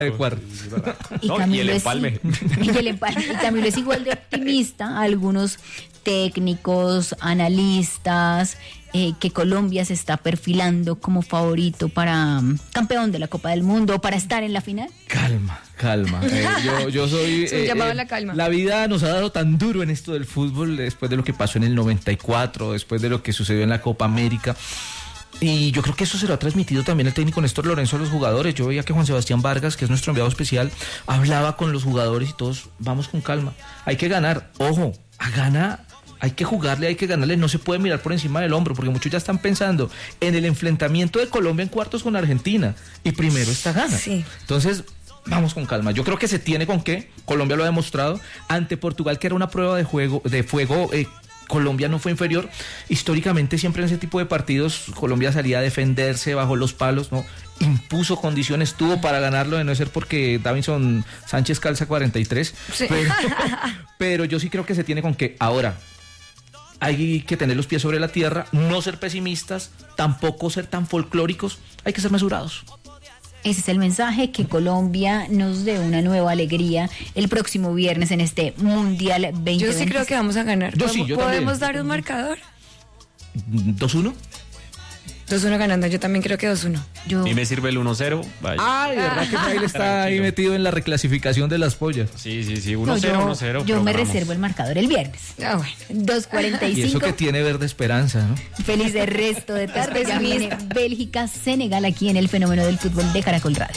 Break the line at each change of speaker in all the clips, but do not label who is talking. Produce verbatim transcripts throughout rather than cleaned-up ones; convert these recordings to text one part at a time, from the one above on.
de cuarto.
Y,
no, y el empalme.
Es, y el empalme. Y Camilo es igual de optimista. Algunos técnicos, analistas, eh, que Colombia se está perfilando como favorito para um, campeón de la Copa del Mundo, para estar en la final.
Calma, calma. Eh, yo, yo soy...
Se
eh,
llamaba
eh,
la calma.
La vida nos ha dado tan duro en esto del fútbol, después de lo que pasó en el noventa y cuatro, después de lo que sucedió en la Copa América. Y yo creo que eso se lo ha transmitido también el técnico Néstor Lorenzo a los jugadores. Yo veía que Juan Sebastián Vargas, que es nuestro enviado especial, hablaba con los jugadores y todos, vamos con calma. Hay que ganar, ojo, a ganar, hay que jugarle, hay que ganarle, no se puede mirar por encima del hombro, porque muchos ya están pensando en el enfrentamiento de Colombia en cuartos con Argentina, y primero está gana.
Sí.
Entonces, vamos con calma. Yo creo que se tiene con qué. Colombia lo ha demostrado ante Portugal, que era una prueba de juego, de fuego. Eh, Colombia no fue inferior. Históricamente siempre en ese tipo de partidos Colombia salía a defenderse bajo los palos, ¿no? Impuso condiciones, tuvo para ganarlo, de no ser porque Davinson Sánchez calza cuarenta y tres.
Sí.
Pero, pero yo sí creo que se tiene con qué. Ahora, hay que tener los pies sobre la tierra, no ser pesimistas, tampoco ser tan folclóricos, hay que ser mesurados.
Ese es el mensaje, que Colombia nos dé una nueva alegría el próximo viernes en este Mundial veinte veinte.
Yo sí creo que vamos a ganar.
Yo sí, yo
¿Podemos
también.
dar un marcador?
¿dos uno?
dos uno ganando, yo también creo que dos uno.
Yo,
A mí me sirve el uno cero. Vaya.
Ay, de verdad que Fraile está ahí metido en la reclasificación de las pollas.
Sí, sí, sí,
no,
uno cero,
yo,
uno cero.
yo me
programamos.
reservo el marcador el viernes.
Ah, bueno.
dos cuarenta y
Y eso
cinco.
que tiene verde esperanza, ¿no?
Feliz de resto de tarde. Ya viene Bélgica, Senegal aquí en el Fenómeno del Fútbol de Caracol Radio.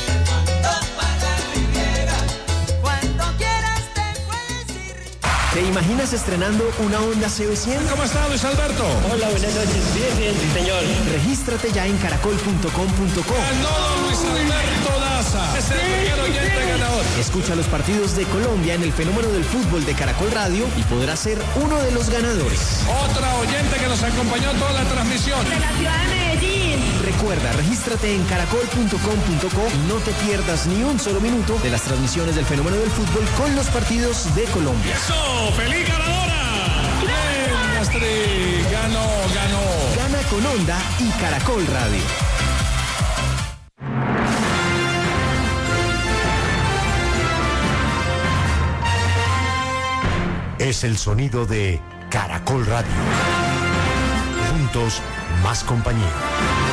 ¿Te imaginas estrenando una Honda C B cien?
¿Cómo está, Luis Alberto?
Hola, buenas noches. Bien, bien, sí, señor.
Regístrate ya en caracol punto com punto co.
Ganó Luis Alberto Daza. Es el primer oyente ganador.
Escucha los partidos de Colombia en el Fenómeno del Fútbol de Caracol Radio y podrás ser uno de los ganadores.
Otra oyente que nos acompañó toda la transmisión.
De la ciudad de Medellín.
Recuerda, regístrate en caracol punto com punto co y no te pierdas ni un solo minuto de las transmisiones del Fenómeno del Fútbol con los partidos de Colombia.
¡Eso! ¡Feliz ganadora! ¡Bien, Astrid! ¡Ganó, ganó!
Gana con Honda y Caracol Radio.
Es el sonido de Caracol Radio. Juntos, más compañía.